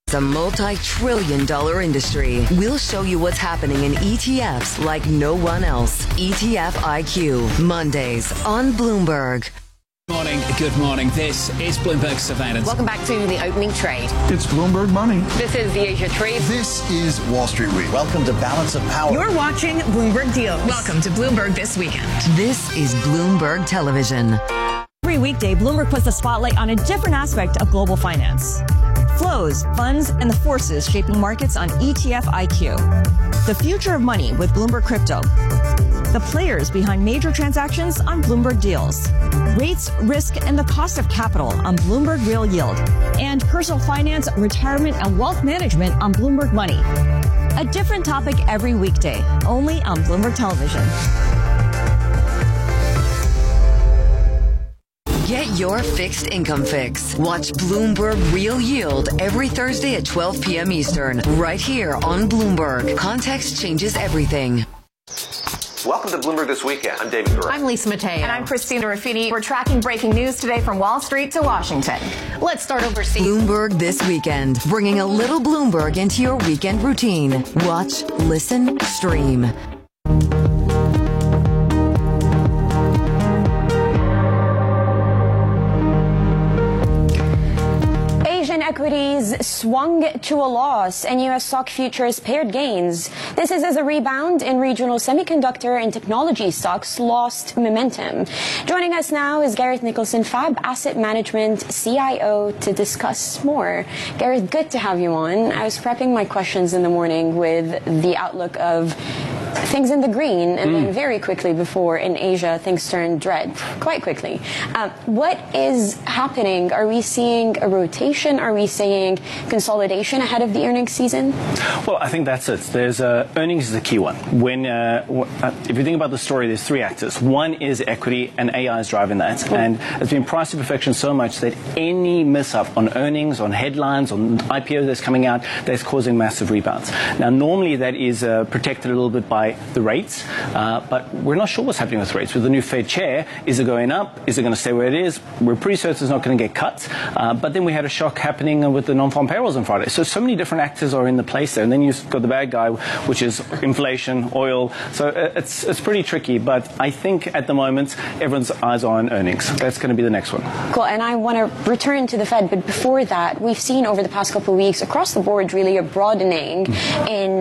It's a multi-trillion-dollar industry. We'll show you what's happening in ETFs like no one else. ETF IQ, Mondays on Bloomberg. Good morning. This is Bloomberg Surveillance. Welcome back to the opening trade. It's Bloomberg Money. This is the Asia Trade. This is Wall Street Week. Welcome to Balance of Power. You're watching Bloomberg Deals. Welcome to Bloomberg This Weekend. This is Bloomberg Television. Every weekday, Bloomberg puts the spotlight on a different aspect of global finance. Flows, funds, and the forces shaping markets on ETF IQ. The future of money with Bloomberg Crypto. The players behind major transactions on Bloomberg Deals. Rates, risk, and the cost of capital on Bloomberg Real Yield. And personal finance, retirement, and wealth management on Bloomberg Money. A different topic every weekday, only on Bloomberg Television. Get your fixed income fix. Watch Bloomberg Real Yield every Thursday at 12 p.m. Eastern, right here on Bloomberg. Context changes everything. Welcome to Bloomberg This Weekend. I'm David Gura. I'm Lisa Mateo. And I'm Christina Ruffini. We're tracking breaking news today from Wall Street to Washington. Let's start overseas. Bloomberg This Weekend, bringing a little Bloomberg into your weekend routine. Watch, listen, stream. Equities swung to a loss and U.S. stock futures paired gains. This is as a rebound in regional semiconductor and technology stocks lost momentum. Joining us now is Gareth Nicholson, Fab Asset Management CIO, to discuss more. Gareth, good to have you on. I was prepping my questions in the morning with the outlook of things in the green, and then very quickly before in Asia, things turned red quite quickly. What is happening? Are we seeing a rotation? Are we seeing consolidation ahead of the earnings season? Well, I think that's it. There's earnings is a key one. When if you think about the story, there's three actors. One is equity, and AI is driving that. And it's been priced to perfection so much that any mishap on earnings, on headlines, on IPO that's coming out, that's causing massive rebounds. Now, normally that is protected a little bit by the rates, but we're not sure what's happening with rates. With the new Fed chair, is it going up? Is it going to stay where it is? We're pretty certain it's not going to get cut. But then we had a shock happening with the non-farm payrolls on Friday. So many different actors are in the place there. And then you've got the bad guy, which is inflation, oil. So it's pretty tricky. But I think at the moment, everyone's eyes are on earnings. That's going to be the next one. Cool. And I want to return to the Fed. But before that, we've seen over the past couple of weeks across the board really a broadening in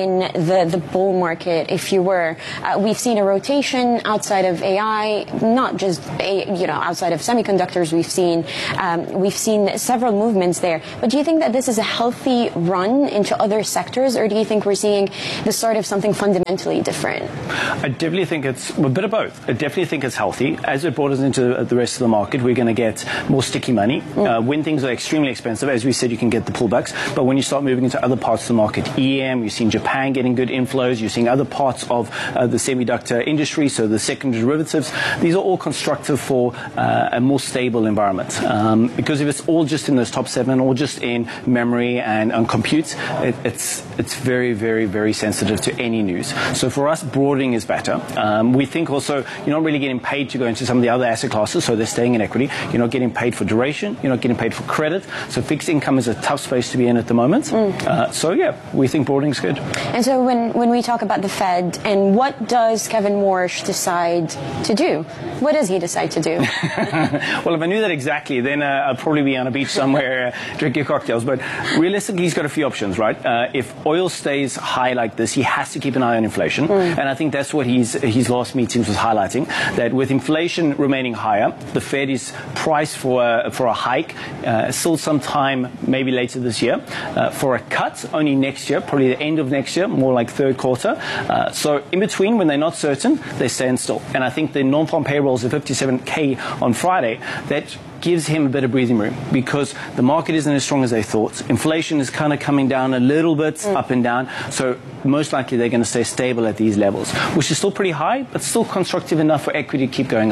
the bull market, if you were. We've seen a rotation outside of AI, not just outside of semiconductors. We've seen several movements there. But do you think that this is a healthy run into other sectors, or do you think we're seeing the start of something fundamentally different? I definitely think it's a bit of both. I definitely think it's healthy. As it broadens into the rest of the market, we're going to get more sticky money. When things are extremely expensive, as we said, you can get the pullbacks. But when you start moving into other parts of the market, EM, you've seen Japan getting good inflows. You're seeing other parts of the semiconductor industry, so the secondary derivatives. These are all constructive for a more stable environment. Because if it's all just in those top seven or just in memory and on compute, it's very, very, very sensitive to any news. So for us, broadening is better. We think also you're not really getting paid to go into some of the other asset classes, so they're staying in equity. You're not getting paid for duration. You're not getting paid for credit. So fixed income is a tough space to be in at the moment. So yeah, we think broadening is good. And so when we talk about the Fed, and what does Kevin Warsh decide to do? What does he decide to do? Well, if I knew that exactly, then I'd probably be on a beach somewhere drinking cocktails. But realistically, he's got a few options, right? If oil stays high like this, he has to keep an eye on inflation. And I think that's what his last meetings was highlighting, that with inflation remaining higher, the Fed is priced for a hike, still sometime maybe later this year. For a cut, only next year, probably the end of next year, more like third quarter. So in between, when they're not certain, they stand still. And I think the non-farm payrolls of 57K on Friday, that gives him a bit of breathing room because the market isn't as strong as they thought. Inflation is kind of coming down a little bit, up and down. So most likely they're going to stay stable at these levels, which is still pretty high, but still constructive enough for equity to keep going up.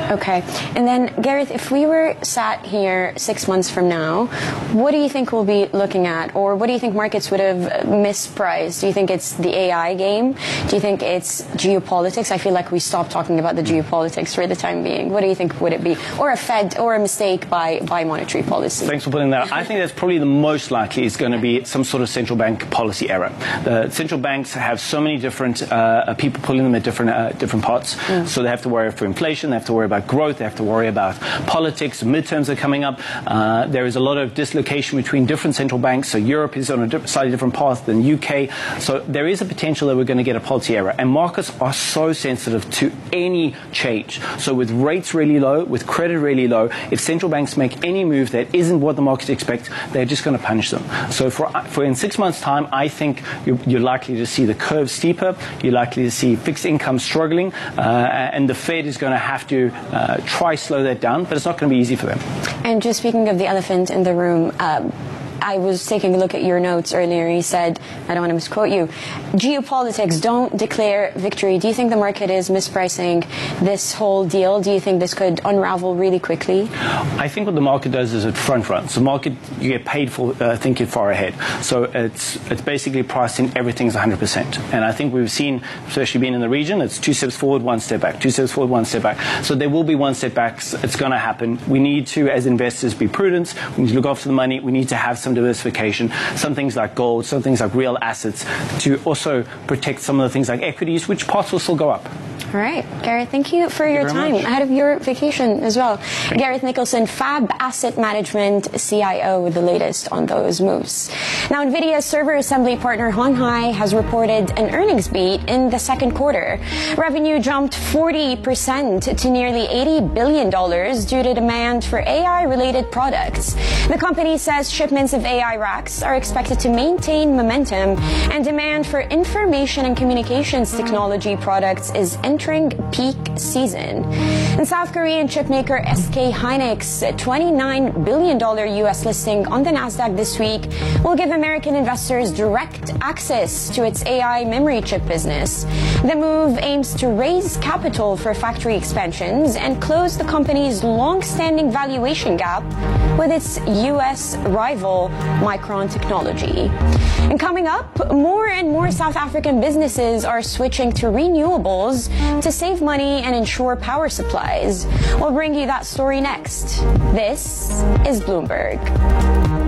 Okay. And then, Gareth, if we were sat here 6 months from now, what do you think we'll be looking at? Or what do you think markets would have mispriced? Do you think it's the AI game? Do you think it's geopolitics? I feel like we stopped talking about the geopolitics for the time being. What do you think would it be? Or a Fed, or a mistake by monetary policy? Thanks for putting that. I think that's probably the most likely is going to be some sort of central bank policy error. Central banks have so many different people pulling them at different parts. So they have to worry for inflation, they have to worry about growth, they have to worry about politics, midterms are coming up. There is a lot of dislocation between different central banks. So Europe is on a slightly different path than UK. So there is a potential that we're going to get a policy error. And markets are so sensitive to any change. So with rates really low, with credit really low, if central banks make any move that isn't what the market expects, they're just going to punish them. So for in 6 months' time, I think you're likely to see the curve steeper. You're likely to see fixed income struggling, and the Fed is going to have to try slow that down, but it's not going to be easy for them. And just speaking of the elephant in the room, I was taking a look at your notes earlier. You said, I don't want to misquote you, geopolitics, don't declare victory. Do you think the market is mispricing this whole deal? Do you think this could unravel really quickly? I think what the market does is it front runs. The market, you get paid for thinking far ahead. So it's basically pricing everything's 100%. And I think we've seen, especially being in the region, it's 2 steps forward, 1 step back, 2 steps forward, 1 step back. So there will be 1 step backs. It's going to happen. We need to, as investors, be prudent. We need to look after the money. We need to have some diversification, some things like gold, some things like real assets, to also protect some of the things like equities, which parts will still go up. All right, Gareth, thank you for your time ahead of your vacation as well. Gareth Nicholson, Fab Asset Management CIO, with the latest on those moves. Now, NVIDIA's server assembly partner Hon Hai has reported an earnings beat in the second quarter. Revenue jumped 40% to nearly $80 billion due to demand for AI-related products. The company says shipments of AI racks are expected to maintain momentum, and demand for information and communications technology products is entering peak season. And South Korean chipmaker SK Hynix, a $29 billion U.S. listing on the Nasdaq this week, will give American investors direct access to its AI memory chip business. The move aims to raise capital for factory expansions and close the company's long-standing valuation gap with its U.S. rival Micron Technology. And coming up, more and more South African businesses are switching to renewables to save money and ensure power supplies. We'll bring you that story next. This is Bloomberg.